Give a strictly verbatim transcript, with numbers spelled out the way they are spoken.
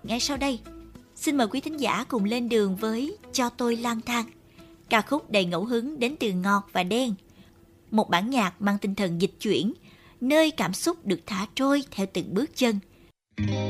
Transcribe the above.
ngay sau đây. Xin mời quý thính giả cùng lên đường với Cho tôi lang thang, ca khúc đầy ngẫu hứng đến từ Ngọt và Đen. Một bản nhạc mang tinh thần dịch chuyển, nơi cảm xúc được thả trôi theo từng bước chân.